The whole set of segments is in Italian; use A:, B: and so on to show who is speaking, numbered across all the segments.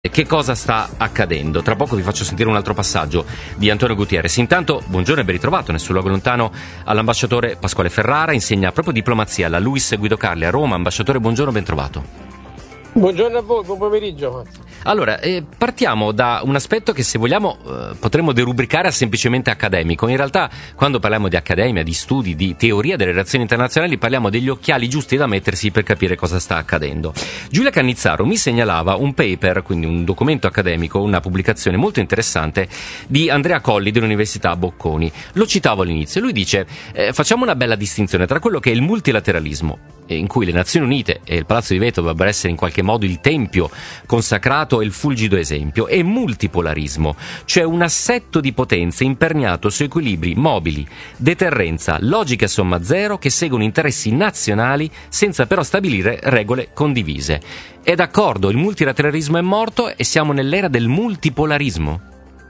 A: Che cosa sta accadendo? Tra poco vi faccio sentire un altro passaggio di Antonio Gutierrez. Intanto, buongiorno e ben ritrovato nel suo luogo lontano all'ambasciatore Pasquale Ferrara, insegna proprio diplomazia alla Luis Guido Carli a Roma. Ambasciatore, buongiorno, ben trovato.
B: Buongiorno a voi, buon pomeriggio.
A: Allora, partiamo da un aspetto che, se vogliamo, potremmo derubricare a semplicemente accademico. In realtà, quando parliamo di accademia, di studi, di teoria delle relazioni internazionali, parliamo degli occhiali giusti da mettersi per capire cosa sta accadendo. Giulia Cannizzaro mi segnalava un paper, quindi un documento accademico, una pubblicazione molto interessante di Andrea Colli dell'Università Bocconi. Lo citavo all'inizio. Lui dice, facciamo una bella distinzione tra quello che è il multilateralismo, in cui le Nazioni Unite e il Palazzo di Vetro dovrebbero essere in qualche modo il tempio consacrato e il fulgido esempio, e multipolarismo, cioè un assetto di potenze imperniato su equilibri mobili, deterrenza, logiche a somma zero che seguono interessi nazionali senza però stabilire regole condivise. È d'accordo, il multilateralismo è morto e siamo nell'era del multipolarismo?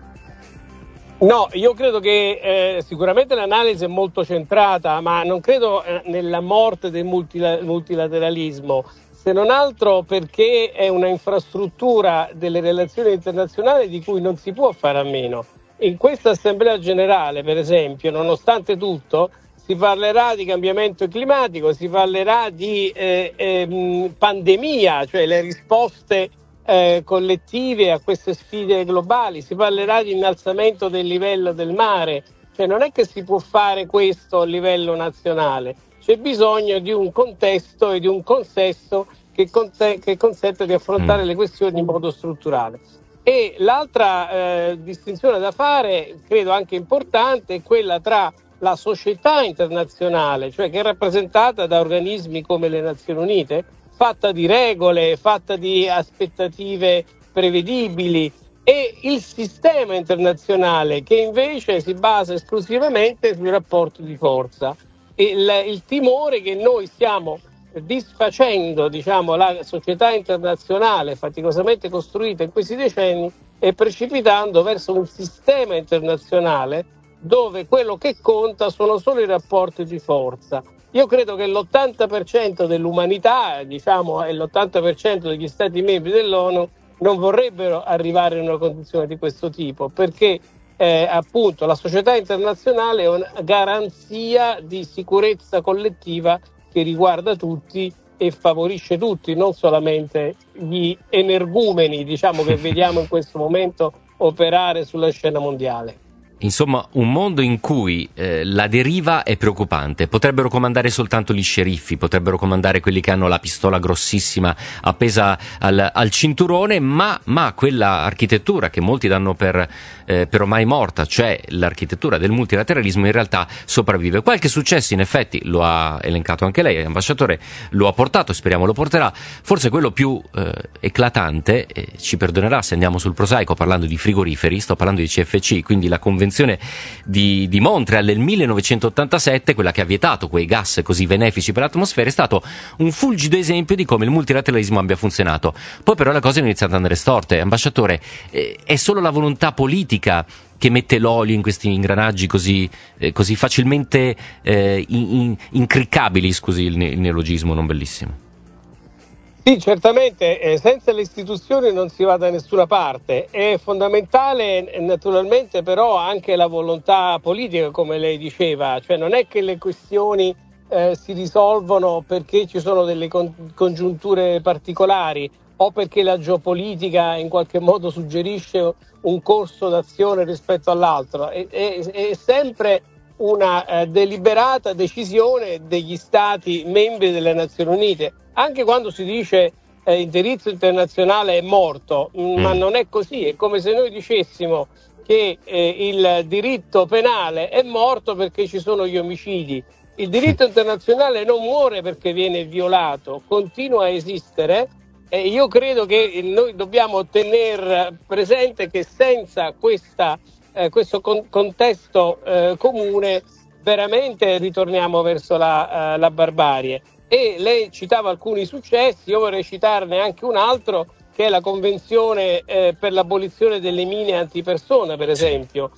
B: No, io credo che sicuramente l'analisi è molto centrata, ma non credo nella morte del multilateralismo, se non altro perché è una infrastruttura delle relazioni internazionali di cui non si può fare a meno. In questa Assemblea Generale, per esempio, nonostante tutto, si parlerà di cambiamento climatico, si parlerà di pandemia, cioè le risposte collettive a queste sfide globali, si parlerà di innalzamento del livello del mare, cioè non è che si può fare questo a livello nazionale, c'è bisogno di un contesto e di un consesso che consente di affrontare le questioni in modo strutturale. E l'altra distinzione da fare, credo anche importante, è quella tra la società internazionale, cioè che è rappresentata da organismi come le Nazioni Unite, fatta di regole, fatta di aspettative prevedibili, e il sistema internazionale che invece si basa esclusivamente sui rapporti di forza. Il timore che noi stiamo disfacendo, la società internazionale faticosamente costruita in questi decenni e precipitando verso un sistema internazionale dove quello che conta sono solo i rapporti di forza. Io credo che l'80% dell'umanità, e l'80% degli Stati membri dell'ONU non vorrebbero arrivare in una condizione di questo tipo, perché appunto la società internazionale è una garanzia di sicurezza collettiva che riguarda tutti e favorisce tutti, non solamente gli energumeni, che vediamo in questo momento operare sulla scena mondiale.
A: Insomma, un mondo in cui la deriva è preoccupante. Potrebbero comandare soltanto gli sceriffi, potrebbero comandare quelli che hanno la pistola grossissima appesa al cinturone, ma quella architettura che molti danno per ormai morta, cioè l'architettura del multilateralismo, in realtà sopravvive. Qualche successo, in effetti, lo ha elencato anche lei, ambasciatore, lo ha portato, speriamo lo porterà. Forse quello più eclatante, ci perdonerà se andiamo sul prosaico parlando di frigoriferi, sto parlando di CFC, quindi la Convenzione di Montreal del 1987, quella che ha vietato quei gas così benefici per l'atmosfera, è stato un fulgido esempio di come il multilateralismo abbia funzionato. Poi però le cose hanno iniziato ad andare storte. Ambasciatore, è solo la volontà politica che mette l'olio in questi ingranaggi così facilmente incriccabili, scusi il neologismo non bellissimo?
B: Sì, certamente, senza le istituzioni non si va da nessuna parte. È fondamentale naturalmente però anche la volontà politica, come lei diceva, cioè non è che le questioni si risolvono perché ci sono delle congiunture particolari o perché la geopolitica in qualche modo suggerisce un corso d'azione rispetto all'altro. È sempre una deliberata decisione degli Stati membri delle Nazioni Unite, anche quando si dice il diritto internazionale è morto, ma non è così. È come se noi dicessimo che il diritto penale è morto perché ci sono gli omicidi. Il diritto internazionale non muore perché viene violato, continua a esistere, e io credo che noi dobbiamo tener presente che senza questo contesto comune veramente ritorniamo verso la barbarie. E lei citava alcuni successi, io vorrei citarne anche un altro, che è la Convenzione per l'abolizione delle mine antipersona, per esempio,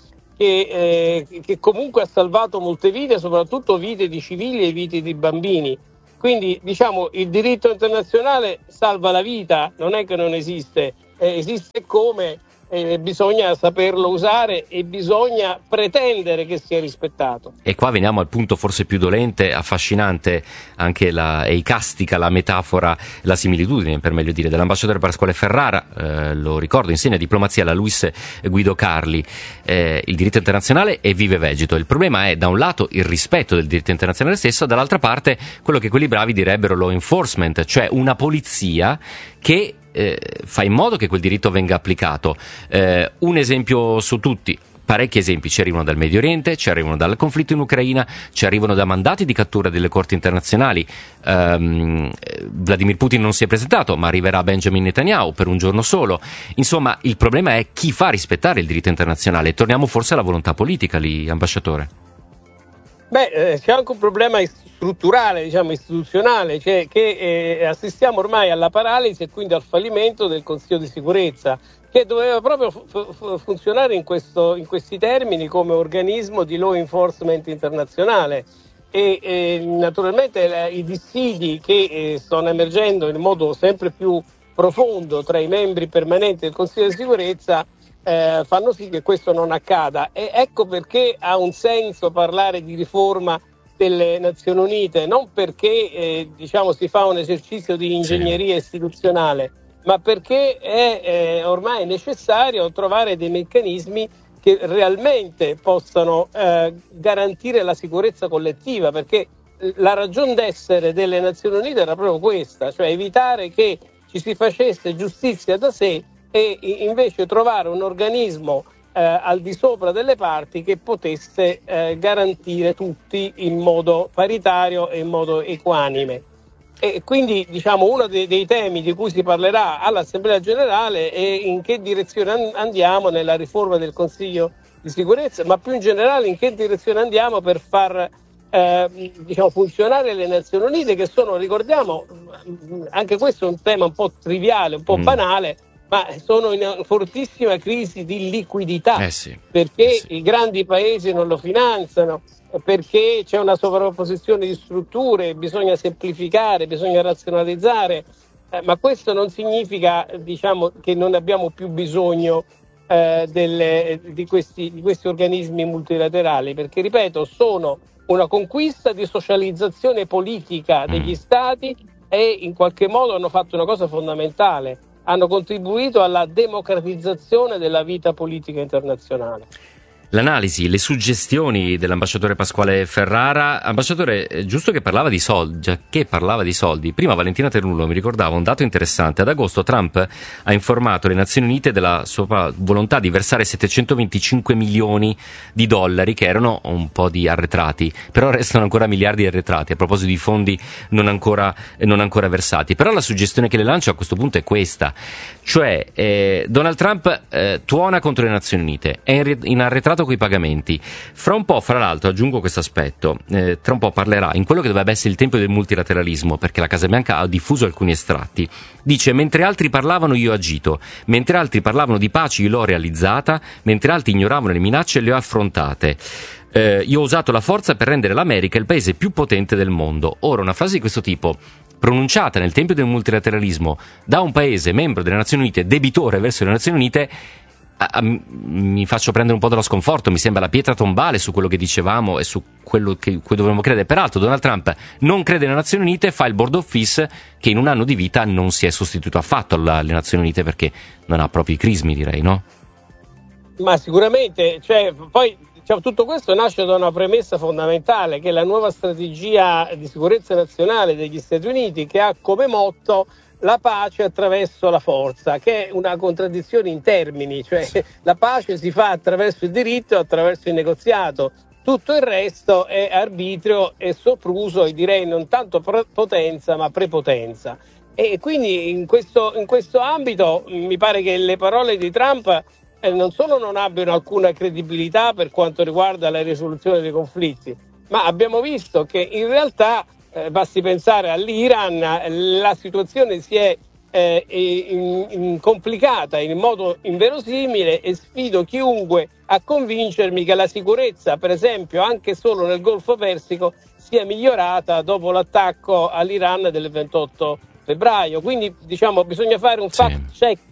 B: che comunque ha salvato molte vite, soprattutto vite di civili e vite di bambini. Quindi il diritto internazionale salva la vita, non è che non esiste, esiste come, bisogna saperlo usare e bisogna pretendere che sia rispettato.
A: E qua veniamo al punto forse più dolente, affascinante anche e icastica la metafora, la similitudine per meglio dire, dell'ambasciatore Pasquale Ferrara, lo ricordo, insegna diplomazia alla Luis Guido Carli, il diritto internazionale e vive vegeto. Il problema è da un lato il rispetto del diritto internazionale stesso, dall'altra parte quello che quelli bravi direbbero law enforcement, cioè una polizia che fa in modo che quel diritto venga applicato. Un esempio su tutti, parecchi esempi ci arrivano dal Medio Oriente, ci arrivano dal conflitto in Ucraina, ci arrivano da mandati di cattura delle corti internazionali. Vladimir Putin non si è presentato, ma arriverà Benjamin Netanyahu per un giorno solo. Insomma, il problema è chi fa rispettare il diritto internazionale. Torniamo forse alla volontà politica lì, ambasciatore.
B: C'è anche un problema strutturale, istituzionale, cioè che assistiamo ormai alla paralisi e quindi al fallimento del Consiglio di sicurezza, che doveva proprio funzionare in questi termini come organismo di law enforcement internazionale. E naturalmente i dissidi che stanno emergendo in modo sempre più profondo tra i membri permanenti del Consiglio di sicurezza fanno sì che questo non accada, e ecco perché ha un senso parlare di riforma delle Nazioni Unite, non perché si fa un esercizio di ingegneria istituzionale, ma perché è ormai necessario trovare dei meccanismi che realmente possano garantire la sicurezza collettiva, perché la ragion d'essere delle Nazioni Unite era proprio questa, cioè evitare che ci si facesse giustizia da sé e invece trovare un organismo al di sopra delle parti che potesse garantire tutti in modo paritario e in modo equanime. E quindi uno dei temi di cui si parlerà all'Assemblea Generale è in che direzione andiamo nella riforma del Consiglio di sicurezza, ma più in generale in che direzione andiamo per far funzionare le Nazioni Unite, che sono, ricordiamo, anche questo è un tema un po' triviale, un po' banale, ma sono in fortissima crisi di liquidità, perché i grandi paesi non lo finanziano, perché c'è una sovrapposizione di strutture, bisogna semplificare, bisogna razionalizzare, ma questo non significa che non abbiamo più bisogno di questi organismi multilaterali, perché ripeto, sono una conquista di socializzazione politica degli stati e in qualche modo hanno fatto una cosa fondamentale: hanno contribuito alla democratizzazione della vita politica internazionale.
A: L'analisi, le suggestioni dell'ambasciatore Pasquale Ferrara. Ambasciatore, giusto che parlava di soldi, già che parlava di soldi, prima Valentina Ternullo mi ricordava un dato interessante. Ad agosto Trump ha informato le Nazioni Unite della sua volontà di versare 725 milioni di dollari, che erano un po' di arretrati, però restano ancora miliardi di arretrati a proposito di fondi non ancora versati. Però la suggestione che le lancio a questo punto è questa, cioè Donald Trump tuona contro le Nazioni Unite, è in arretrato coi pagamenti. Fra un po', fra l'altro, aggiungo questo aspetto, tra un po' parlerà in quello che dovrebbe essere il tempio del multilateralismo, perché la Casa Bianca ha diffuso alcuni estratti. Dice: mentre altri parlavano io ho agito, mentre altri parlavano di pace io l'ho realizzata, mentre altri ignoravano le minacce le ho affrontate. Io ho usato la forza per rendere l'America il paese più potente del mondo. Ora, una frase di questo tipo, pronunciata nel tempio del multilateralismo da un paese membro delle Nazioni Unite, debitore verso le Nazioni Unite, mi faccio prendere un po' dallo sconforto. Mi sembra la pietra tombale su quello che dicevamo e su quello che cui dovremmo credere. Peraltro Donald Trump non crede nelle Nazioni Unite, fa il board office che in un anno di vita non si è sostituito affatto alle Nazioni Unite, perché non ha proprio i crismi, direi, no?
B: Ma sicuramente, poi tutto questo nasce da una premessa fondamentale, che è la nuova strategia di sicurezza nazionale degli Stati Uniti, che ha come motto la pace attraverso la forza, che è una contraddizione in termini, cioè la pace si fa attraverso il diritto, attraverso il negoziato, tutto il resto è arbitrio e sopruso, e direi non tanto potenza ma prepotenza. E quindi in questo ambito mi pare che le parole di Trump non solo non abbiano alcuna credibilità per quanto riguarda la risoluzione dei conflitti, ma abbiamo visto che in realtà basti pensare all'Iran, la situazione si è complicata in modo inverosimile, e sfido chiunque a convincermi che la sicurezza, per esempio anche solo nel Golfo Persico, sia migliorata dopo l'attacco all'Iran del 28 febbraio. Quindi bisogna fare un fact-checking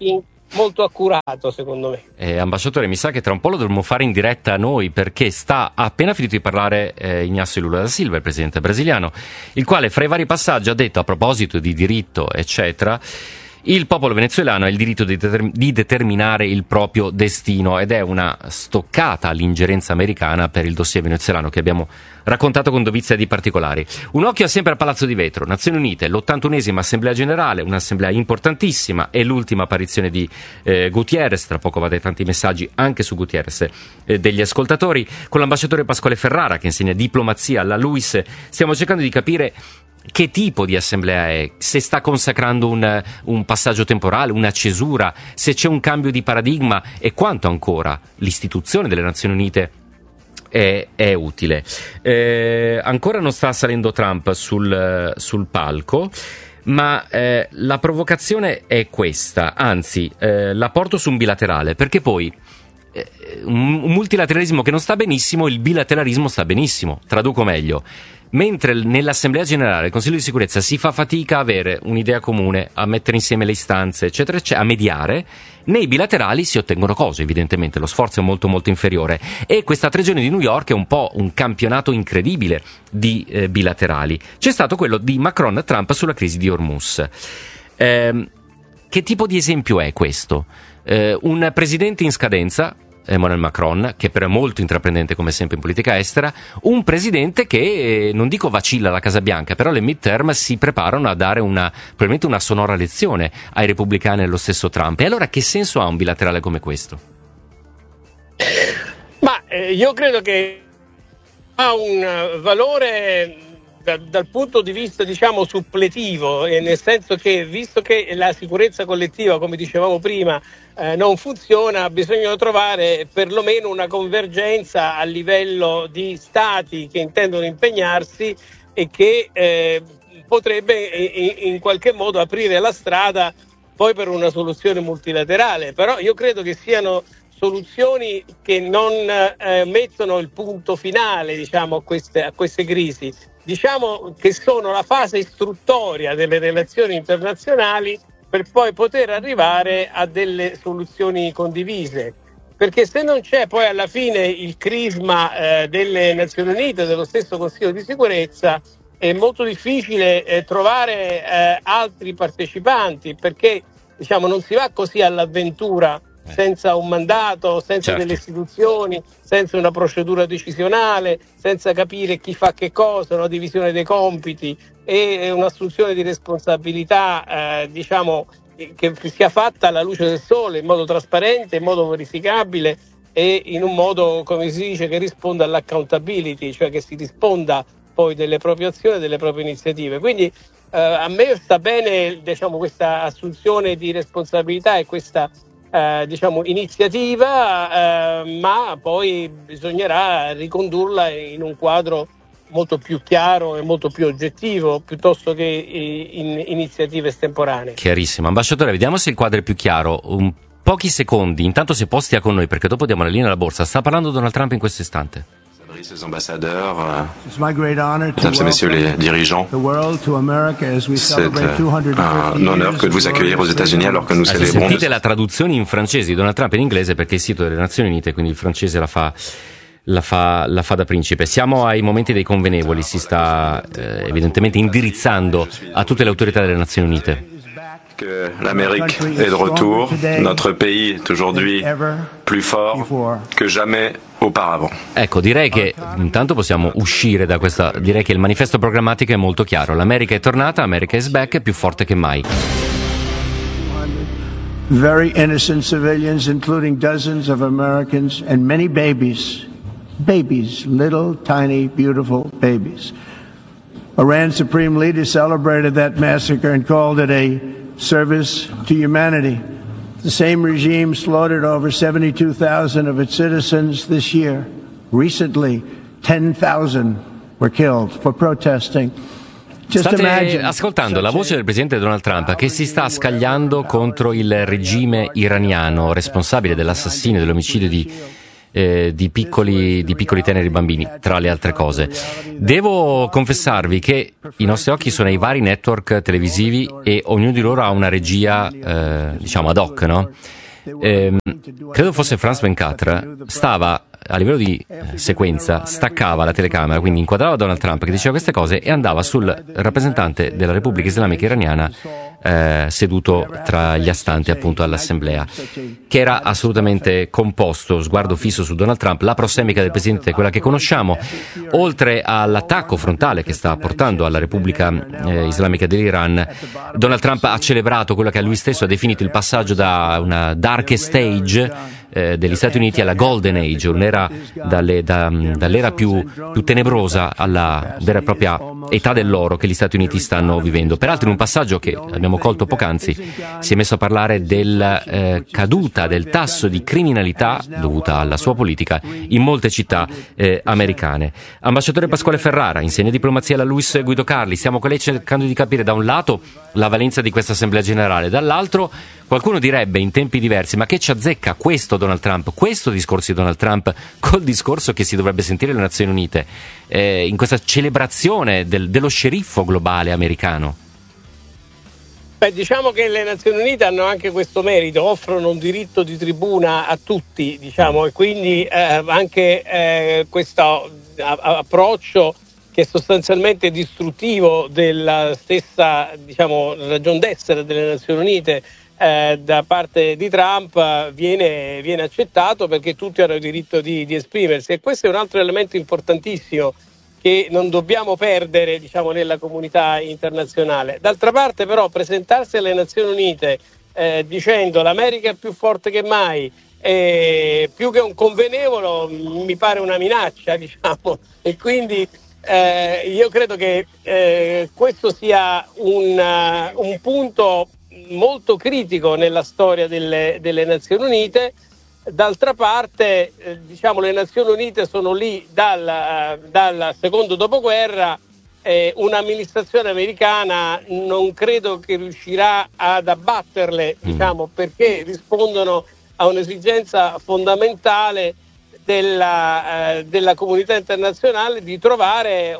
B: molto accurato, secondo me.
A: Ambasciatore, mi sa che tra un po' lo dovremmo fare in diretta a noi, perché sta appena finito di parlare Inácio Lula da Silva, il presidente brasiliano, il quale fra i vari passaggi ha detto, a proposito di diritto eccetera, il popolo venezuelano ha il diritto di determinare il proprio destino, ed è una stoccata all'ingerenza americana per il dossier venezuelano che abbiamo raccontato con dovizia di particolari. Un occhio sempre al Palazzo di Vetro, Nazioni Unite, l'81esima Assemblea Generale, un'assemblea importantissima, e l'ultima apparizione di Gutierrez, tra poco vado ai tanti messaggi anche su Gutierrez degli ascoltatori, con l'ambasciatore Pasquale Ferrara che insegna diplomazia alla LUISS. Stiamo cercando di capire che tipo di assemblea è, se sta consacrando un passaggio temporale, una cesura, se c'è un cambio di paradigma e quanto ancora l'istituzione delle Nazioni Unite è utile. Ancora non sta salendo Trump sul palco, ma la provocazione è questa, anzi la porto su un bilaterale, perché poi un multilateralismo che non sta benissimo, il bilateralismo sta benissimo. Traduco meglio: mentre nell'Assemblea Generale, il Consiglio di Sicurezza, si fa fatica a avere un'idea comune, a mettere insieme le istanze, eccetera, eccetera, a mediare, nei bilaterali si ottengono cose, evidentemente, lo sforzo è molto molto inferiore, e questa 3 giorni di New York è un po' un campionato incredibile di bilaterali. C'è stato quello di Macron-Trump sulla crisi di Hormuz. Che tipo di esempio è questo? Un presidente in scadenza, Emmanuel Macron, che però è molto intraprendente come sempre in politica estera, un presidente che, non dico vacilla alla Casa Bianca, però le midterm si preparano a dare probabilmente una sonora lezione ai repubblicani e allo stesso Trump. E allora che senso ha un bilaterale come questo?
B: Ma io credo che ha un valore dal punto di vista, diciamo, suppletivo, nel senso che, visto che la sicurezza collettiva, come dicevamo prima, non funziona, bisogna trovare perlomeno una convergenza a livello di stati che intendono impegnarsi e che potrebbe in qualche modo aprire la strada poi per una soluzione multilaterale. Però io credo che siano soluzioni che non mettono il punto finale, diciamo, a queste crisi. Diciamo che sono la fase istruttoria delle relazioni internazionali per poi poter arrivare a delle soluzioni condivise, perché se non c'è poi alla fine il crisma delle Nazioni Unite, dello stesso Consiglio di Sicurezza, è molto difficile trovare altri partecipanti, perché, diciamo, non si va così all'avventura senza un mandato, senza delle istituzioni, senza una procedura decisionale, senza capire chi fa che cosa, una divisione dei compiti e un'assunzione di responsabilità, diciamo, che sia fatta alla luce del sole, in modo trasparente, in modo verificabile e in un modo, come si dice, che risponda all'accountability, cioè che si risponda poi delle proprie azioni e delle proprie iniziative. Quindi a me sta bene, diciamo, questa assunzione di responsabilità e questa diciamo iniziativa, ma poi bisognerà ricondurla in un quadro molto più chiaro e molto più oggettivo, piuttosto che in iniziative estemporanee.
A: Chiarissimo. Ambasciatore, vediamo se il quadro è più chiaro. Pochi secondi, intanto se può stia con noi, perché dopo diamo la linea alla borsa. Sta parlando Donald Trump in questo istante.
C: Les ambassadeurs, mesdames et messieurs les dirigeants, c'est un honneur que de vous accueillir aux États-Unis alors que nous célébrons.
A: Sentite la traduzione in francese di Donald Trump in inglese, perché è il sito delle Nazioni Unite, quindi il francese la fa da principe. Siamo ai momenti dei convenevoli, si sta evidentemente indirizzando a tutte le autorità delle Nazioni Unite.
C: Que l'Amérique est de retour, notre pays est aujourd'hui plus fort que jamais auparavant.
A: Ecco, direi che intanto possiamo uscire da questa, direi che il manifesto programmatico è molto chiaro. L'America è tornata, America is back, è più forte che mai.
D: Very innocent civilians, including dozens of Americans and many babies, little tiny beautiful babies. Iran's supreme leader celebrated that massacre and called it a service to humanity. The same regime slaughtered over 72,000 of its citizens this year. Recently, 10,000 were killed for protesting.
A: State ascoltando la voce del presidente Donald Trump che si sta scagliando contro il regime iraniano responsabile dell'assassinio e dell'omicidio di piccoli teneri bambini, tra le altre cose. Devo confessarvi che i nostri occhi sono ai vari network televisivi e ognuno di loro ha una regia diciamo ad hoc, no? credo fosse Franz Venkatra, stava a livello di sequenza, staccava la telecamera, quindi inquadrava Donald Trump che diceva queste cose e andava sul rappresentante della Repubblica Islamica Iraniana seduto tra gli astanti appunto all'assemblea, che era assolutamente composto, sguardo fisso su Donald Trump. La prossemica del presidente è quella che conosciamo, oltre all'attacco frontale che sta portando alla Repubblica Islamica dell'Iran. Donald Trump ha celebrato quello che lui stesso ha definito il passaggio da una darkest age degli Stati Uniti alla Golden Age, un'era dall'era più tenebrosa alla vera e propria età dell'oro che gli Stati Uniti stanno vivendo. Peraltro in un passaggio che abbiamo colto poc'anzi si è messo a parlare della caduta del tasso di criminalità dovuta alla sua politica in molte città americane. Ambasciatore Pasquale Ferrara, insegna diplomazia alla Luis Guido Carli, stiamo con lei cercando di capire da un lato la valenza di questa assemblea generale, dall'altro qualcuno direbbe in tempi diversi: ma che ci azzecca questo Donald Trump, questo discorso di Donald Trump col discorso che si dovrebbe sentire le Nazioni Unite in questa celebrazione dello sceriffo globale americano?
B: Beh, diciamo che le Nazioni Unite hanno anche questo merito, offrono un diritto di tribuna a tutti, diciamo, e quindi anche questo approccio che è sostanzialmente distruttivo della stessa, diciamo, ragion d'essere delle Nazioni Unite da parte di Trump viene accettato perché tutti hanno il diritto di esprimersi, e questo è un altro elemento importantissimo che non dobbiamo perdere, diciamo, nella comunità internazionale. D'altra parte però presentarsi alle Nazioni Unite dicendo l'America è più forte che mai, più che un convenevole mi pare una minaccia, diciamo, e quindi io credo che questo sia un punto molto critico nella storia delle Nazioni Unite. D'altra parte, diciamo, le Nazioni Unite sono lì dal secondo dopoguerra, un'amministrazione americana non credo che riuscirà ad abbatterle, diciamo, perché rispondono a un'esigenza fondamentale della comunità internazionale di trovare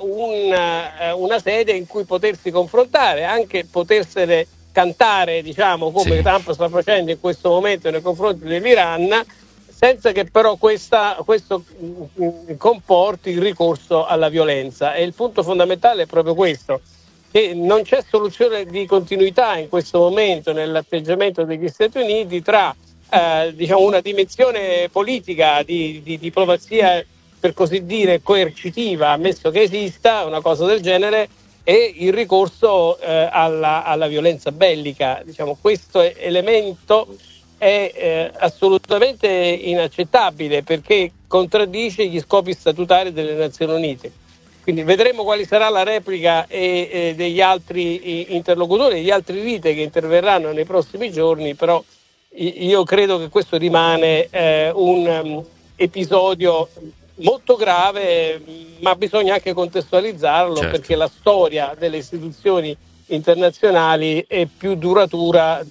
B: una sede in cui potersi confrontare, anche potersene cantare, diciamo, come sì. Trump sta facendo in questo momento nei confronti dell'Iran, senza che però questo comporti il ricorso alla violenza. E il punto fondamentale è proprio questo, che non c'è soluzione di continuità in questo momento nell'atteggiamento degli Stati Uniti tra diciamo una dimensione politica di diplomazia, per così dire, coercitiva, ammesso che esista una cosa del genere, e il ricorso alla violenza bellica. Diciamo, questo elemento è assolutamente inaccettabile perché contraddice gli scopi statutari delle Nazioni Unite. Quindi vedremo quali sarà la replica degli altri interlocutori, degli altri leader che interverranno nei prossimi giorni, però io credo che questo rimane un episodio molto grave, ma bisogna anche contestualizzarlo, certo, perché la storia delle istituzioni internazionali è più duratura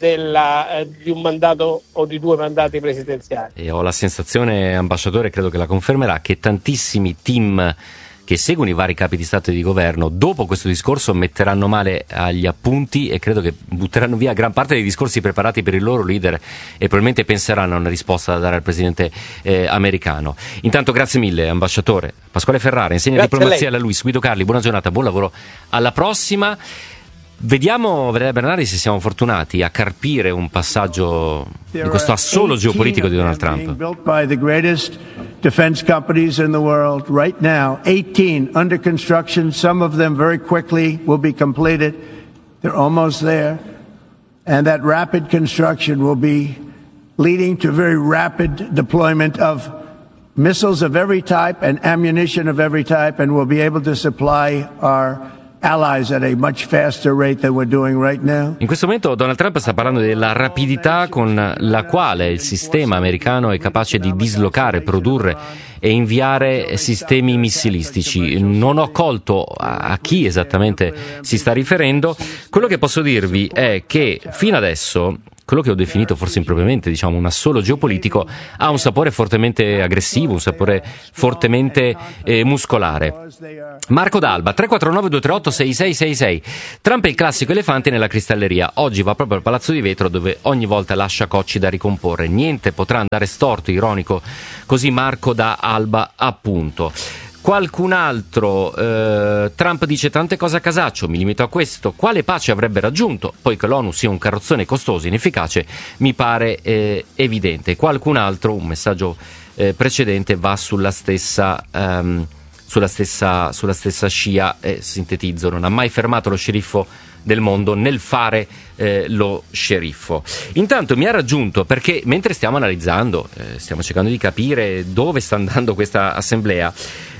B: di un mandato o di 2 mandati presidenziali.
A: E ho la sensazione, ambasciatore, credo che la confermerà, che tantissimi team che seguono i vari capi di Stato e di Governo dopo questo discorso metteranno male agli appunti e credo che butteranno via gran parte dei discorsi preparati per il loro leader e probabilmente penseranno a una risposta da dare al presidente americano. Intanto grazie mille, ambasciatore Pasquale Ferrara, insegna diplomazia alla Luis Guido Carli, buona giornata, buon lavoro, alla prossima. Vediamo, Valeria Bernardi, se siamo fortunati a carpire un passaggio di questo assolo geopolitico di Donald Trump.
D: Built by the greatest defense companies in the world right now, 18 under construction, some of them very quickly will be completed. They're almost there. And that rapid construction will be leading to very rapid deployment of missiles of every type and ammunition of every type, and we'll be able to supply our allies at a much faster rate than we're doing right now.
A: In questo momento Donald Trump sta parlando della rapidità con la quale il sistema americano è capace di dislocare, produrre e inviare sistemi missilistici. Non ho colto a chi esattamente si sta riferendo. Quello che posso dirvi è che fino adesso quello che ho definito forse impropriamente, diciamo, un assolo geopolitico, ha un sapore fortemente aggressivo, un sapore fortemente muscolare. Marco D'Alba, 349-238-6666. Trump è il classico elefante nella cristalleria. Oggi va proprio al Palazzo di Vetro, dove ogni volta lascia cocci da ricomporre. Niente potrà andare storto, ironico. Così Marco da Alba, appunto. Qualcun altro, Trump dice tante cose a casaccio, mi limito a questo. Quale pace avrebbe raggiunto? Poi che l'ONU sia un carrozzone costoso e inefficace mi pare evidente. Qualcun altro, un messaggio precedente, va sulla stessa scia, sintetizzo, non ha mai fermato lo sceriffo del mondo nel fare lo sceriffo. Intanto mi ha raggiunto, perché mentre stiamo analizzando, stiamo cercando di capire dove sta andando questa assemblea,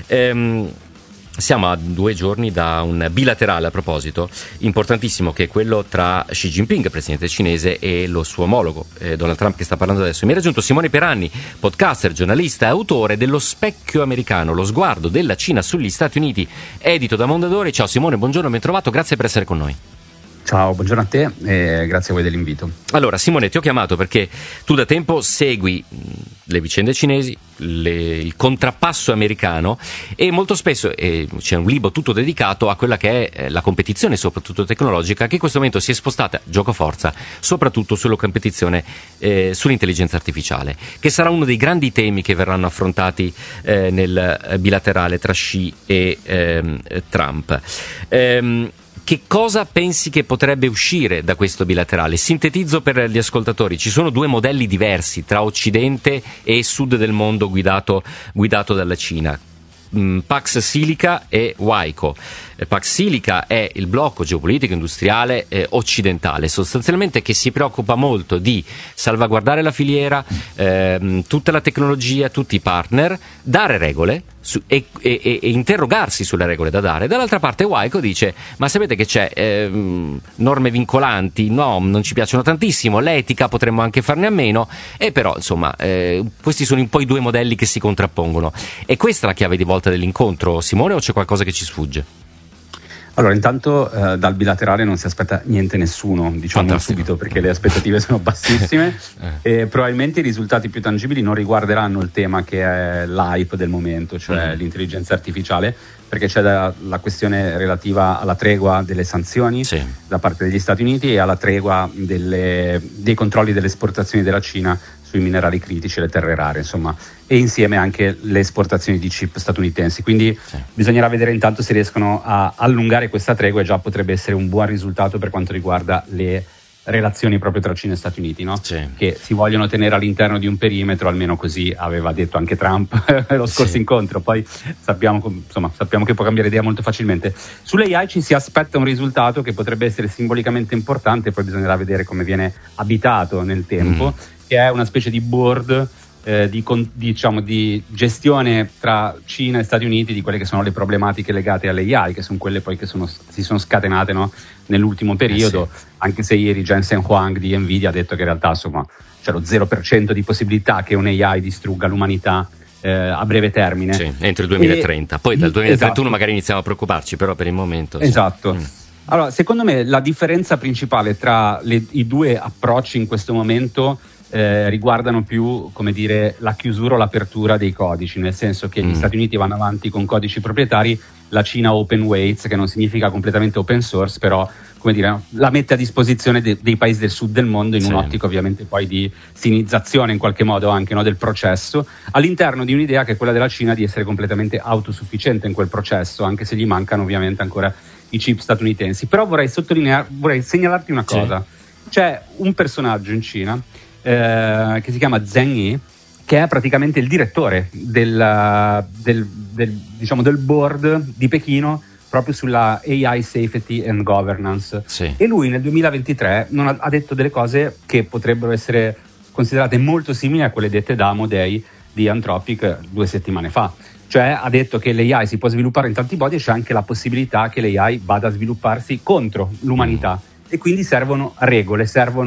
A: siamo a 2 giorni da un bilaterale, a proposito, importantissimo, che è quello tra Xi Jinping, presidente cinese, e lo suo omologo Donald Trump, che sta parlando adesso. Mi ha raggiunto Simone Peranni, podcaster, giornalista e autore dello Specchio Americano, lo sguardo della Cina sugli Stati Uniti, edito da Mondadori. Ciao Simone, buongiorno, ben trovato, grazie per essere con noi.
E: Ciao, buongiorno a te e grazie a voi dell'invito.
A: Allora Simone, ti ho chiamato perché tu da tempo segui le vicende cinesi, il contrappasso americano, e molto spesso c'è un libro tutto dedicato a quella che è la competizione, soprattutto tecnologica, che in questo momento si è spostata, gioco forza, soprattutto sulla competizione sull'intelligenza artificiale, che sarà uno dei grandi temi che verranno affrontati nel bilaterale tra Xi e Trump. Che cosa pensi che potrebbe uscire da questo bilaterale? Sintetizzo per gli ascoltatori: ci sono 2 modelli diversi tra Occidente e Sud del mondo guidato dalla Cina. Pax Silica e Waiko. Pax Silica è il blocco geopolitico industriale occidentale, sostanzialmente, che si preoccupa molto di salvaguardare la filiera, tutta la tecnologia, tutti i partner, dare regole e interrogarsi sulle regole da dare. Dall'altra parte Waiko dice: ma sapete che c'è norme vincolanti? No, non ci piacciono tantissimo, l'etica potremmo anche farne a meno, e però insomma questi sono un po' i 2 modelli che si contrappongono. E questa è la chiave di volta dell'incontro, Simone, o c'è qualcosa che ci sfugge?
E: Allora, intanto dal bilaterale non si aspetta niente nessuno, diciamo subito, perché le aspettative sono bassissime e probabilmente i risultati più tangibili non riguarderanno il tema che è l'hype del momento, cioè l'intelligenza artificiale, perché c'è la questione relativa alla tregua delle sanzioni da parte degli Stati Uniti e alla tregua dei controlli delle esportazioni della Cina sui minerali critici e le terre rare, insomma, e insieme anche le esportazioni di chip statunitensi. Quindi bisognerà vedere intanto se riescono a allungare questa tregua, e già potrebbe essere un buon risultato per quanto riguarda le relazioni proprio tra Cina e Stati Uniti, no? Che si vogliono tenere all'interno di un perimetro, almeno così aveva detto anche Trump lo scorso incontro. Poi sappiamo che può cambiare idea molto facilmente. Sulle AI ci si aspetta un risultato che potrebbe essere simbolicamente importante, poi bisognerà vedere come viene abitato nel tempo, che è una specie di board di gestione tra Cina e Stati Uniti di quelle che sono le problematiche legate alle AI, che sono quelle poi che si sono scatenate, no, nell'ultimo periodo, anche se ieri Jensen Huang di Nvidia ha detto che in realtà insomma c'è lo 0% di possibilità che un'AI distrugga l'umanità a breve termine.
A: Entro il 2030. Poi dal 2031 magari iniziamo a preoccuparci, però per il momento... Allora, secondo me la differenza principale tra i 2 approcci in questo momento
E: riguardano più, come dire, la chiusura o l'apertura dei codici, nel senso che gli Stati Uniti vanno avanti con codici proprietari, la Cina open weights, che non significa completamente open source, però come dire, la mette a disposizione dei paesi del sud del mondo in un'ottica ovviamente poi di sinizzazione in qualche modo anche, no, del processo, all'interno di un'idea che è quella della Cina di essere completamente autosufficiente in quel processo, anche se gli mancano ovviamente ancora i chip statunitensi. Però vorrei segnalarti una cosa. C'è un personaggio in Cina che si chiama Zheng He, che è praticamente il direttore del board di Pechino proprio sulla AI Safety and Governance. E lui nel 2023 ha detto delle cose che potrebbero essere considerate molto simili a quelle dette da Amodei di Anthropic 2 settimane fa. Cioè ha detto che l'AI si può sviluppare in tanti modi e c'è anche la possibilità che l'AI vada a svilupparsi contro l'umanità, e quindi servono regole, servono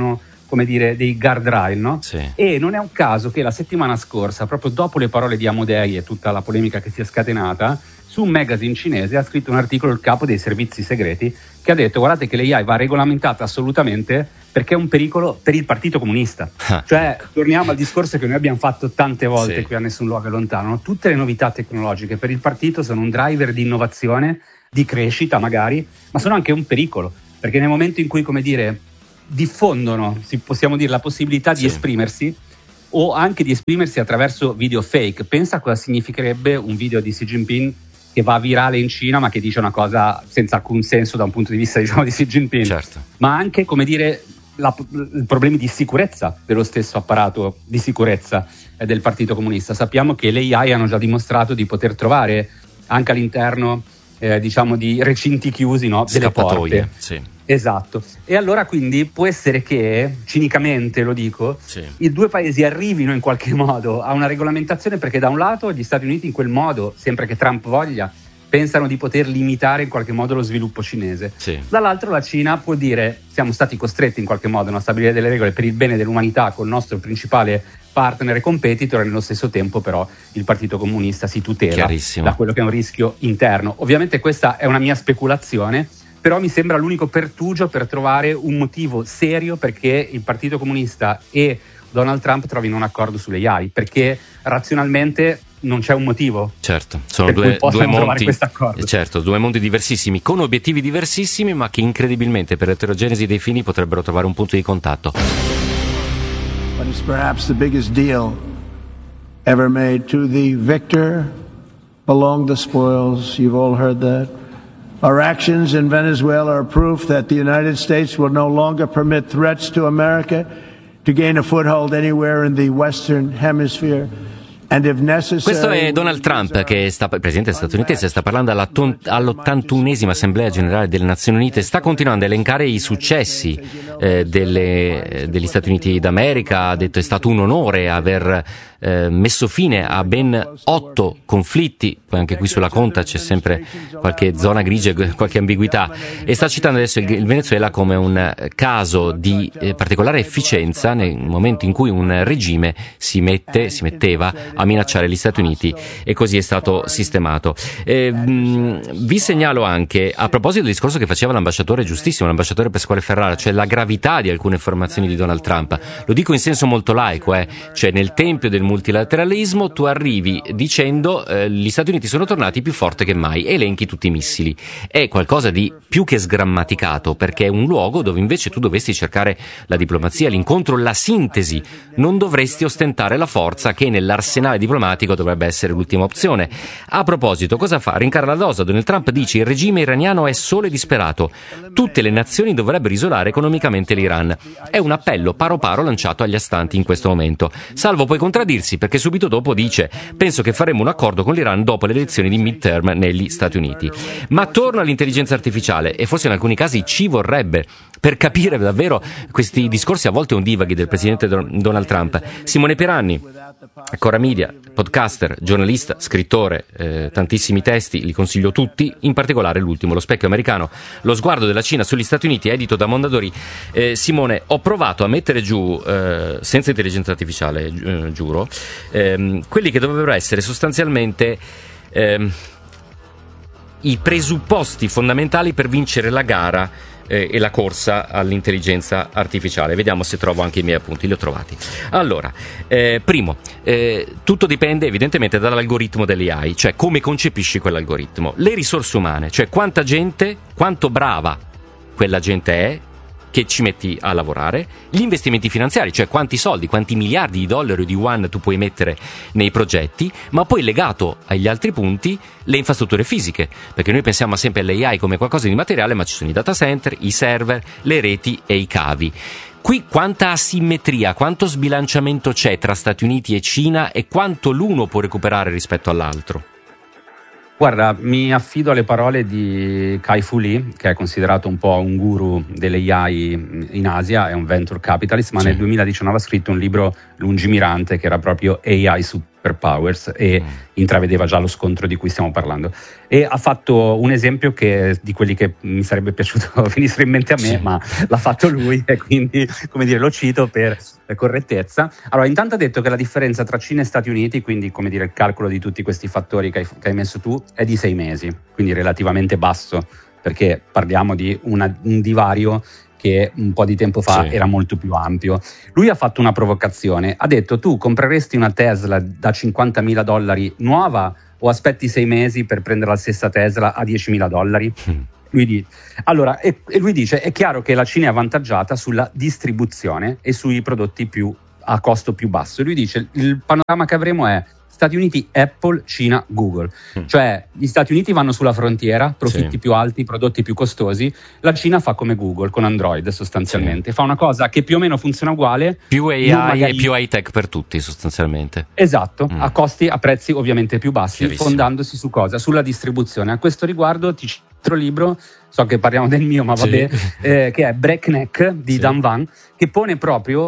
E: come dire, dei guardrail, no?
A: Sì.
E: E non è un caso che la settimana scorsa, proprio dopo le parole di Amodei e tutta la polemica che si è scatenata, su un magazine cinese ha scritto un articolo il capo dei servizi segreti che ha detto: guardate che l'AI va regolamentata assolutamente perché è un pericolo per il Partito Comunista. Cioè, torniamo al discorso che noi abbiamo fatto tante volte qui a Nessun Luogo è Lontano. Tutte le novità tecnologiche per il partito sono un driver di innovazione, di crescita magari, ma sono anche un pericolo, perché nel momento in cui, come dire, diffondono, possiamo dire, la possibilità di esprimersi, o anche di esprimersi attraverso video fake. Pensa a cosa significherebbe un video di Xi Jinping che va virale in Cina ma che dice una cosa senza alcun senso da un punto di vista, diciamo, di Xi Jinping.
A: Certo.
E: Ma anche, come dire, i problemi di sicurezza dello stesso apparato di sicurezza del Partito Comunista. Sappiamo che le AI hanno già dimostrato di poter trovare anche all'interno diciamo di recinti chiusi, no? Delle porte.
A: Sì.
E: Esatto. E allora quindi può essere che, cinicamente lo dico, i due paesi arrivino in qualche modo a una regolamentazione, perché da un lato gli Stati Uniti in quel modo, sempre che Trump voglia, pensano di poter limitare in qualche modo lo sviluppo cinese. Dall'altro la Cina può dire: siamo stati costretti in qualche modo a stabilire delle regole per il bene dell'umanità con il nostro principale partner e competitor, e nello stesso tempo però il Partito Comunista si tutela da quello che è un rischio interno. Ovviamente questa è una mia speculazione, però mi sembra l'unico pertugio per trovare un motivo serio perché il Partito Comunista e Donald Trump trovino un accordo sulle AI, perché razionalmente non c'è un motivo.
A: Certo, sono due monti, certo, due mondi diversissimi, con obiettivi diversissimi, ma che incredibilmente per l'eterogenesi dei fini potrebbero trovare un punto di contatto.
D: But it's perhaps the biggest deal ever made. To the victor belong the spoils. You've all heard that. Our actions in Venezuela are proof that the United States will no longer permit threats to America to gain a foothold anywhere in the Western Hemisphere.
A: Questo è Donald Trump, che il presidente statunitense, sta parlando all'81esima Assemblea Generale delle Nazioni Unite, sta continuando a elencare i successi degli Stati Uniti d'America. Ha detto: è stato un onore aver messo fine a ben 8 conflitti, poi anche qui sulla conta c'è sempre qualche zona grigia, qualche ambiguità, e sta citando adesso il Venezuela come un caso di particolare efficienza nel momento in cui un regime si metteva a minacciare gli Stati Uniti, e così è stato sistemato. Vi segnalo anche, a proposito del discorso che faceva l'ambasciatore, giustissimo, l'ambasciatore Pasquale Ferrara, cioè la gravità di alcune affermazioni di Donald Trump, lo dico in senso molto laico, cioè nel tempio del multilateralismo tu arrivi dicendo gli Stati Uniti sono tornati più forte che mai, elenchi tutti i missili. È qualcosa di più che sgrammaticato, perché è un luogo dove invece tu dovresti cercare la diplomazia, l'incontro, la sintesi, non dovresti ostentare la forza che nell'arsenale diplomatico dovrebbe essere l'ultima opzione. A proposito, cosa fa? Rincara la dosa. Donald Trump dice: il regime iraniano è solo e disperato, tutte le nazioni dovrebbero isolare economicamente l'Iran. È un appello paro paro lanciato agli astanti in questo momento, salvo poi contraddirsi, perché subito dopo dice: penso che faremo un accordo con l'Iran dopo le elezioni di midterm negli Stati Uniti. Ma torno all'intelligenza artificiale, e forse in alcuni casi ci vorrebbe, per capire davvero questi discorsi a volte ondivaghi del presidente Donald Trump. Simone Piranni, Cora Media, podcaster, giornalista, scrittore, tantissimi testi, li consiglio tutti, in particolare l'ultimo, Lo specchio americano, lo sguardo della Cina sugli Stati Uniti, edito da Mondadori. Simone, ho provato a mettere giù, senza intelligenza artificiale, giuro, quelli che dovrebbero essere sostanzialmente i presupposti fondamentali per vincere la gara e la corsa all'intelligenza artificiale. Vediamo se trovo anche i miei appunti, li ho trovati. Allora, primo, tutto dipende evidentemente dall'algoritmo delle AI, cioè come concepisci quell'algoritmo. Le risorse umane, cioè quanta gente, quanto brava quella gente è che ci metti a lavorare, gli investimenti finanziari, cioè quanti soldi, quanti miliardi di dollari o di yuan tu puoi mettere nei progetti, ma poi legato agli altri punti le infrastrutture fisiche, perché noi pensiamo sempre all'AI come qualcosa di materiale, ma ci sono i data center, i server, le reti e i cavi. Qui quanta asimmetria, quanto sbilanciamento c'è tra Stati Uniti e Cina, e quanto l'uno può recuperare rispetto all'altro?
E: Guarda, mi affido alle parole di Kai-Fu Lee, che è considerato un po' un guru delle AI in Asia, è un venture capitalist, ma nel 2019 ha scritto un libro lungimirante che era proprio AI Powers e intravedeva già lo scontro di cui stiamo parlando, e ha fatto un esempio di quelli che mi sarebbe piaciuto venissero in mente a me, ma l'ha fatto lui e quindi, come dire, lo cito per correttezza. Allora, intanto ha detto che la differenza tra Cina e Stati Uniti, quindi come dire il calcolo di tutti questi fattori che hai messo tu, è di 6 mesi, quindi relativamente basso, perché parliamo di un divario che un po' di tempo fa era molto più ampio. Lui ha fatto una provocazione, ha detto: tu compreresti una Tesla da $50.000 nuova o aspetti 6 mesi per prendere la stessa Tesla a $10.000? Allora, e lui dice: è chiaro che la Cina è avvantaggiata sulla distribuzione e sui prodotti a costo più basso. Lui dice: il panorama che avremo è Stati Uniti, Apple, Cina, Google. Cioè gli Stati Uniti vanno sulla frontiera, profitti più alti, prodotti più costosi. La Cina fa come Google con Android, sostanzialmente. Fa una cosa che più o meno funziona uguale.
A: Più AI e più high tech per tutti, sostanzialmente.
E: Esatto, a prezzi ovviamente più bassi, fondandosi su cosa? Sulla distribuzione. A questo riguardo ti cito un libro, so che parliamo del mio, ma vabbè, che è Breakneck di Dan Van, che pone proprio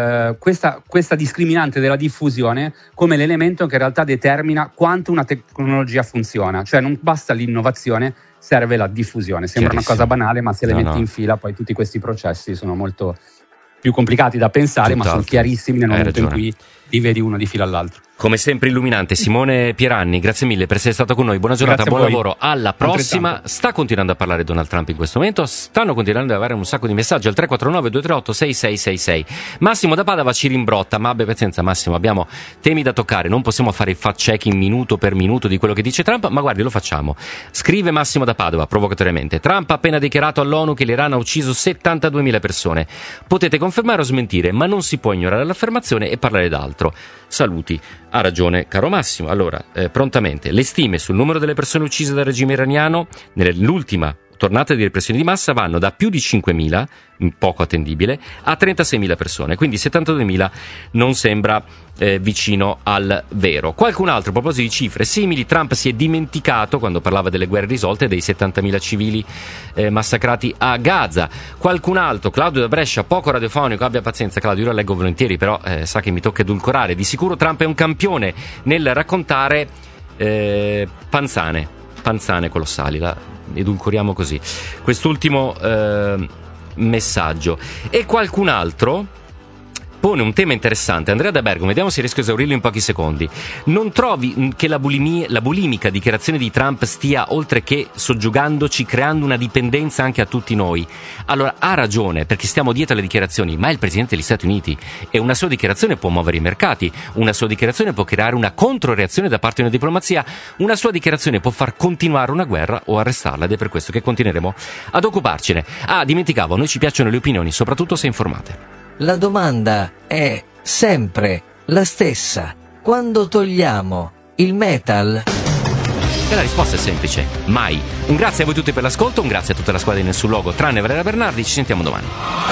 E: questa discriminante della diffusione come l'elemento che in realtà determina quanto una tecnologia funziona. Cioè non basta l'innovazione, serve la diffusione. Sembra una cosa banale, ma se le metti in fila poi tutti questi processi sono molto più complicati da pensare, ma sono chiarissimi nel momento in cui li vedi uno di fila all'altro.
A: Come sempre illuminante. Simone Pieranni, grazie mille per essere stato con noi, buona giornata, buon lavoro, alla prossima. Sta continuando a parlare Donald Trump in questo momento, stanno continuando ad avere un sacco di messaggi al 349-238-6666. Massimo da Padova ci rimbrotta, ma abbia pazienza Massimo, abbiamo temi da toccare, non possiamo fare il fact checking minuto per minuto di quello che dice Trump, ma guardi, lo facciamo. Scrive Massimo da Padova provocatoriamente: Trump ha appena dichiarato all'ONU che l'Iran ha ucciso 72.000 persone. Potete confermare o smentire, ma non si può ignorare l'affermazione e parlare d'altro. Saluti. Ha ragione, caro Massimo. Allora, prontamente, le stime sul numero delle persone uccise dal regime iraniano nell'ultima tornata di repressione di massa vanno da più di 5.000, poco attendibile, a 36.000 persone, quindi 72.000 non sembra vicino al vero. Qualcun altro, a proposito di cifre simili, Trump si è dimenticato, quando parlava delle guerre risolte, dei 70.000 civili massacrati a Gaza. Qualcun altro, Claudio da Brescia, poco radiofonico, abbia pazienza Claudio, io la leggo volentieri, però sa che mi tocca edulcorare. Di sicuro Trump è un campione nel raccontare panzane colossali, la edulcoriamo così quest'ultimo messaggio. E qualcun altro pone un tema interessante, Andrea da Bergamo, vediamo se riesco a esaurirlo in pochi secondi. Non trovi che la bulimica dichiarazione di Trump stia, oltre che soggiogandoci, creando una dipendenza anche a tutti noi? Allora, ha ragione, perché stiamo dietro alle dichiarazioni, ma è il Presidente degli Stati Uniti e una sua dichiarazione può muovere i mercati, una sua dichiarazione può creare una controreazione da parte di una diplomazia, una sua dichiarazione può far continuare una guerra o arrestarla, ed è per questo che continueremo ad occuparcene. Dimenticavo, a noi ci piacciono le opinioni, soprattutto se informate.
F: La domanda è sempre la stessa: quando togliamo il metal?
A: E la risposta è semplice: mai. Un grazie a voi tutti per l'ascolto, un grazie a tutta la squadra di Nessun Logo, tranne Valeria Bernardi. Ci sentiamo domani.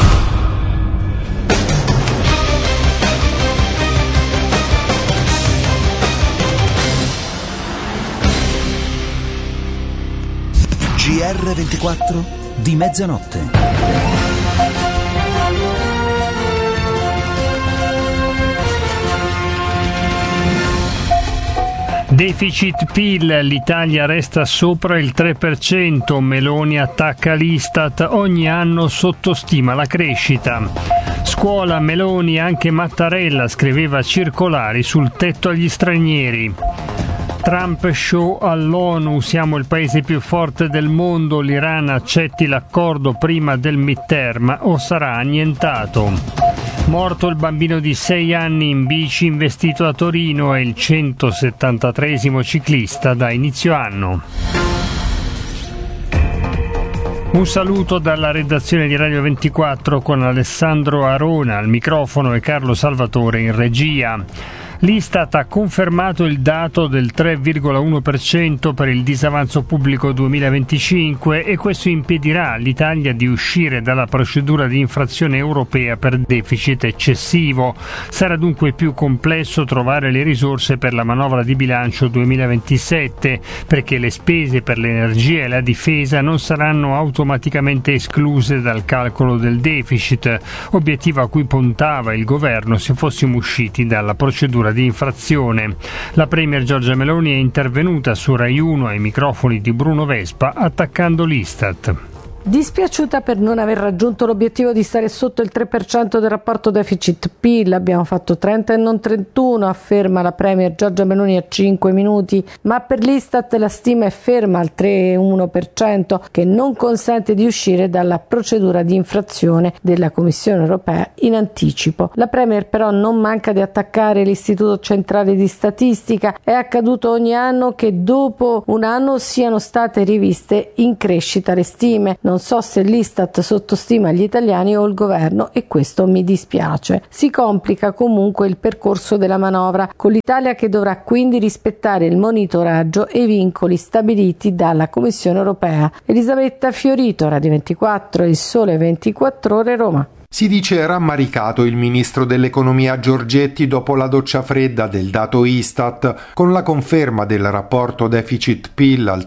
G: GR24 di mezzanotte.
H: Deficit PIL, l'Italia resta sopra il 3%, Meloni attacca l'Istat, ogni anno sottostima la crescita. Scuola, Meloni, anche Mattarella scriveva circolari sul tetto agli stranieri. Trump show all'ONU, siamo il paese più forte del mondo, l'Iran accetti l'accordo prima del midterm o sarà annientato. Morto il bambino di 6 anni in bici investito a Torino, è il 173esimo ciclista da inizio anno. Un saluto dalla redazione di Radio 24 con Alessandro Arona al microfono e Carlo Salvatore in regia. L'Istat ha confermato il dato del 3,1% per il disavanzo pubblico 2025 e questo impedirà all'Italia di uscire dalla procedura di infrazione europea per deficit eccessivo. Sarà dunque più complesso trovare le risorse per la manovra di bilancio 2027, perché le spese per l'energia e la difesa non saranno automaticamente escluse dal calcolo del deficit, obiettivo a cui puntava il governo se fossimo usciti dalla procedura procedura di infrazione. La premier Giorgia Meloni è intervenuta su Rai 1 ai microfoni di Bruno Vespa attaccando l'Istat.
I: Dispiaciuta per non aver raggiunto l'obiettivo di stare sotto il 3% del rapporto deficit-PIL. Abbiamo fatto 30 e non 31, afferma la premier Giorgia Meloni a 5 minuti, ma per l'Istat la stima è ferma al 3,1%, che non consente di uscire dalla procedura di infrazione della Commissione europea in anticipo. La premier però non manca di attaccare l'Istituto Centrale di Statistica. È accaduto ogni anno che dopo un anno siano state riviste in crescita le stime. Non so se l'Istat sottostima gli italiani o il governo, e questo mi dispiace. Si complica comunque il percorso della manovra, con l'Italia che dovrà quindi rispettare il monitoraggio e i vincoli stabiliti dalla Commissione europea. Elisabetta Fiorito, Radio 24, Il Sole 24 Ore, Roma.
J: Si dice rammaricato il ministro dell'economia Giorgetti dopo la doccia fredda del dato Istat. Con la conferma del rapporto deficit-PIL al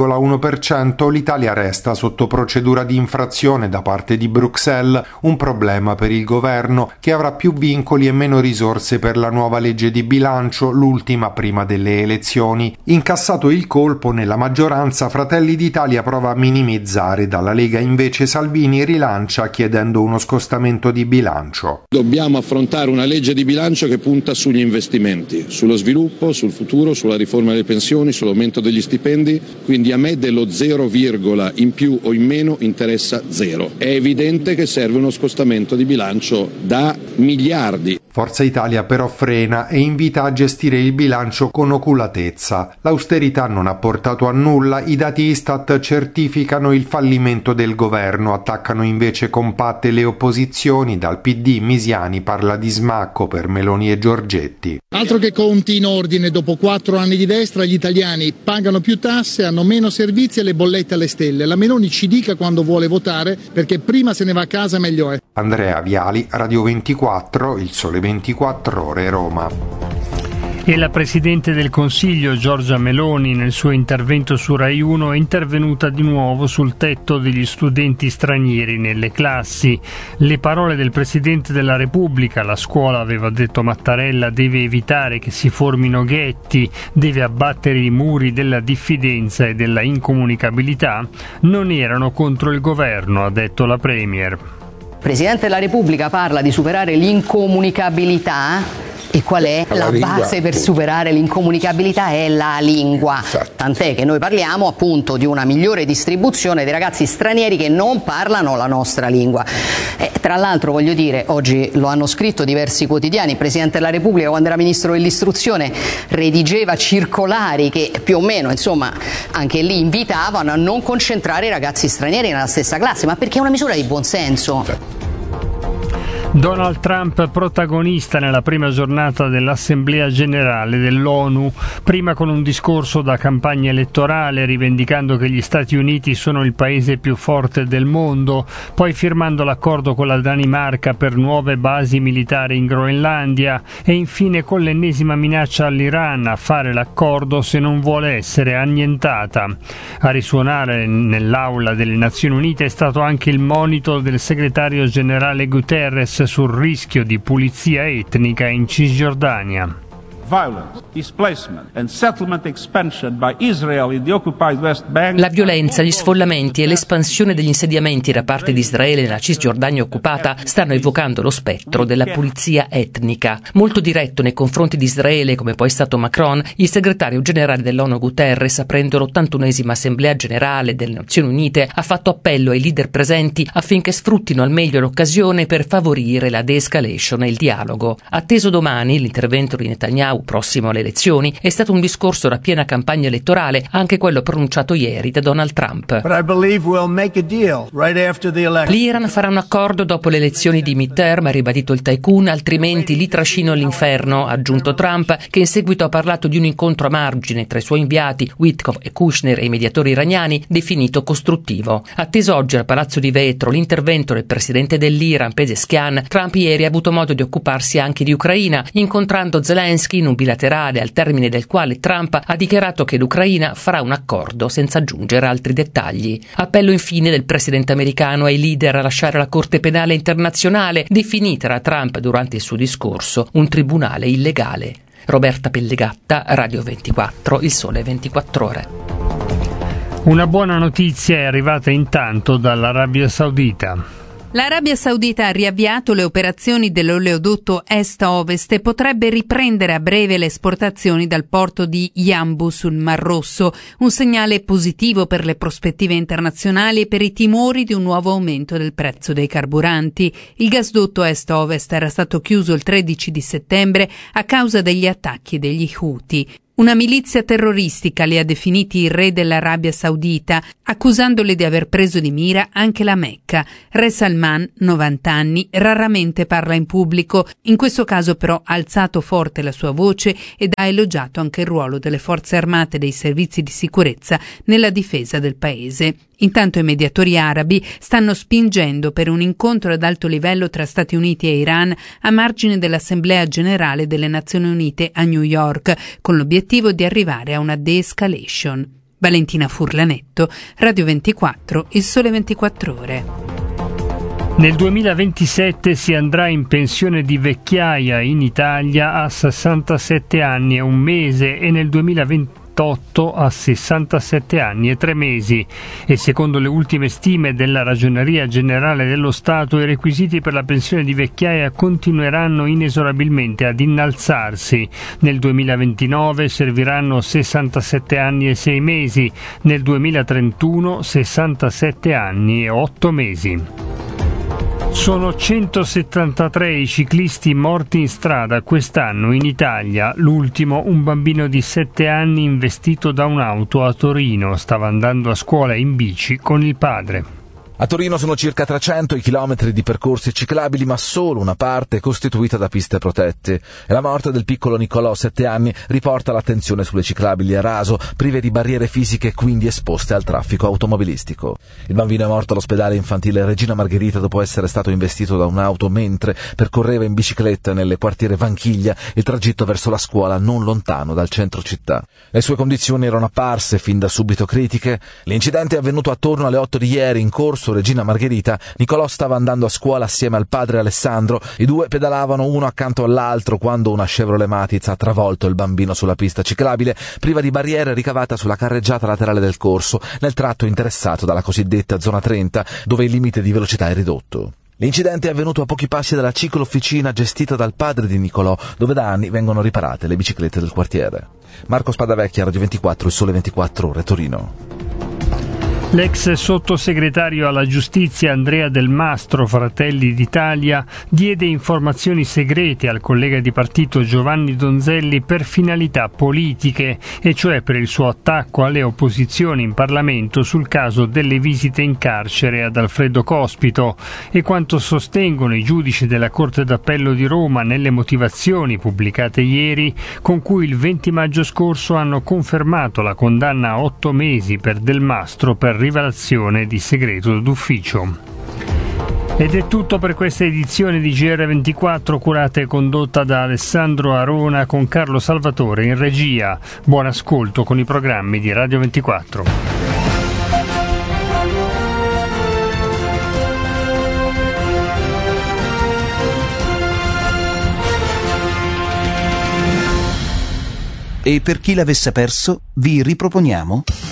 J: 3,1%, l'Italia resta sotto procedura di infrazione da parte di Bruxelles, un problema per il governo che avrà più vincoli e meno risorse per la nuova legge di bilancio, l'ultima prima delle elezioni. Incassato il colpo, nella maggioranza Fratelli d'Italia prova a minimizzare, dalla Lega invece Salvini rilancia chiedendo uno scostamento di bilancio.
K: Dobbiamo affrontare una legge di bilancio che punta sugli investimenti, sullo sviluppo, sul futuro, sulla riforma delle pensioni, sull'aumento degli stipendi, quindi a me dello 0, in più o in meno interessa zero. È evidente che serve uno scostamento di bilancio da miliardi.
J: Forza Italia però frena e invita a gestire il bilancio con oculatezza. L'austerità non ha portato a nulla, i dati Istat certificano il fallimento del governo, attaccano invece compatte le opposizioni. Dal PD Misiani parla di smacco per Meloni e Giorgetti.
L: Altro che conti in ordine, dopo 4 anni di destra gli italiani pagano più tasse, hanno meno servizi e le bollette alle stelle. La Meloni ci dica quando vuole votare, perché prima se ne va a casa meglio è.
J: Andrea Viali, Radio 24, Il Sole 24 Ore, Roma.
H: E la Presidente del Consiglio Giorgia Meloni nel suo intervento su Rai 1 è intervenuta di nuovo sul tetto degli studenti stranieri nelle classi. Le parole del Presidente della Repubblica: la scuola, aveva detto Mattarella, deve evitare che si formino ghetti, deve abbattere i muri della diffidenza e della incomunicabilità, non erano contro il governo, ha detto la Premier.
M: Il Presidente della Repubblica parla di superare l'incomunicabilità. E qual è la base per superare l'incomunicabilità? È la lingua. Tant'è che noi parliamo appunto di una migliore distribuzione dei ragazzi stranieri che non parlano la nostra lingua. Tra l'altro, voglio dire, oggi lo hanno scritto diversi quotidiani, il Presidente della Repubblica, quando era Ministro dell'Istruzione, redigeva circolari che più o meno, insomma, anche lì invitavano a non concentrare i ragazzi stranieri nella stessa classe, ma perché è una misura di buonsenso.
H: Donald Trump protagonista nella prima giornata dell'Assemblea Generale dell'ONU, prima con un discorso da campagna elettorale rivendicando che gli Stati Uniti sono il paese più forte del mondo, poi firmando l'accordo con la Danimarca per nuove basi militari in Groenlandia e infine con l'ennesima minaccia all'Iran a fare l'accordo se non vuole essere annientata. A risuonare nell'aula delle Nazioni Unite è stato anche il monito del segretario generale Guterres sul rischio di pulizia etnica in Cisgiordania.
N: La violenza, gli sfollamenti e l'espansione degli insediamenti da parte di Israele nella Cisgiordania occupata stanno evocando lo spettro della pulizia etnica. Molto diretto nei confronti di Israele, come poi è stato Macron, il segretario generale dell'ONU Guterres, aprendo l'81esima Assemblea Generale delle Nazioni Unite, ha fatto appello ai leader presenti affinché sfruttino al meglio l'occasione per favorire la de-escalation e il dialogo. Atteso domani l'intervento di Netanyahu prossimo alle elezioni, è stato un discorso da piena campagna elettorale, anche quello pronunciato ieri da Donald Trump. L'Iran farà un accordo dopo le elezioni di midterm, ha ribadito il tycoon, altrimenti li trascino all'inferno, ha aggiunto Trump, che in seguito ha parlato di un incontro a margine tra i suoi inviati Witkoff e Kushner e i mediatori iraniani, definito costruttivo. Atteso oggi al Palazzo di Vetro l'intervento del presidente dell'Iran Pezeshkian, Trump ieri ha avuto modo di occuparsi anche di Ucraina, incontrando Zelensky in un bilaterale al termine del quale Trump ha dichiarato che l'Ucraina farà un accordo senza aggiungere altri dettagli. Appello infine del presidente americano ai leader a lasciare la Corte Penale Internazionale, definita da Trump durante il suo discorso un tribunale illegale. Roberta Pellegatta, Radio 24, Il Sole 24 Ore.
H: Una buona notizia è arrivata intanto dall'Arabia Saudita.
O: L'Arabia Saudita ha riavviato le operazioni dell'oleodotto est-ovest e potrebbe riprendere a breve le esportazioni dal porto di Yanbu sul Mar Rosso, un segnale positivo per le prospettive internazionali e per i timori di un nuovo aumento del prezzo dei carburanti. Il gasdotto est-ovest era stato chiuso il 13 di settembre a causa degli attacchi degli Houthi. Una milizia terroristica li ha definiti il re dell'Arabia Saudita, accusandoli di aver preso di mira anche la Mecca. Re Salman, 90 anni, raramente parla in pubblico, in questo caso però ha alzato forte la sua voce ed ha elogiato anche il ruolo delle forze armate e dei servizi di sicurezza nella difesa del paese. Intanto i mediatori arabi stanno spingendo per un incontro ad alto livello tra Stati Uniti e Iran a margine dell'Assemblea Generale delle Nazioni Unite a New York, con l'obiettivo di arrivare a una de-escalation. Valentina Furlanetto, Radio 24, Il Sole 24 Ore.
H: Nel 2027 si andrà in pensione di vecchiaia in Italia a 67 anni e un mese e nel 2028 a 67 anni e 3 mesi e secondo le ultime stime della Ragioneria Generale dello Stato i requisiti per la pensione di vecchiaia continueranno inesorabilmente ad innalzarsi. Nel 2029 serviranno 67 anni e 6 mesi, nel 2031 67 anni e 8 mesi. Sono 173 i ciclisti morti in strada quest'anno in Italia. L'ultimo, un bambino di 7 anni investito da un'auto a Torino. Stava andando a scuola in bici con il padre.
P: A Torino sono circa 300 i chilometri di percorsi ciclabili, ma solo una parte è costituita da piste protette. E la morte del piccolo Nicolò, 7 anni, riporta l'attenzione sulle ciclabili a raso, prive di barriere fisiche e quindi esposte al traffico automobilistico. Il bambino è morto all'ospedale infantile Regina Margherita dopo essere stato investito da un'auto mentre percorreva in bicicletta nelle quartiere Vanchiglia il tragitto verso la scuola non lontano dal centro città. Le sue condizioni erano apparse fin da subito critiche. L'incidente è avvenuto attorno alle 8 di ieri in corso Regina Margherita. Nicolò stava andando a scuola assieme al padre Alessandro. I due pedalavano uno accanto all'altro quando una Chevrolet Matiz ha travolto il bambino sulla pista ciclabile, priva di barriere ricavata sulla carreggiata laterale del corso, nel tratto interessato dalla cosiddetta zona 30, dove il limite di velocità è ridotto. L'incidente è avvenuto a pochi passi dalla ciclofficina gestita dal padre di Nicolò, dove da anni vengono riparate le biciclette del quartiere. Marco Spadavecchia, Radio 24, Il Sole 24 Ore, Torino.
H: L'ex sottosegretario alla giustizia Andrea Del Mastro, Fratelli d'Italia, diede informazioni segrete al collega di partito Giovanni Donzelli per finalità politiche, e cioè per il suo attacco alle opposizioni in Parlamento sul caso delle visite in carcere ad Alfredo Cospito, e quanto sostengono i giudici della Corte d'Appello di Roma nelle motivazioni pubblicate ieri, con cui il 20 maggio scorso hanno confermato la condanna a 8 mesi per Del Mastro per rivelazione di segreto d'ufficio. Ed è tutto per questa edizione di GR24, curata e condotta da Alessandro Arona con Carlo Salvatore in regia. Buon ascolto con i programmi di Radio 24.
G: E per chi l'avesse perso, vi riproponiamo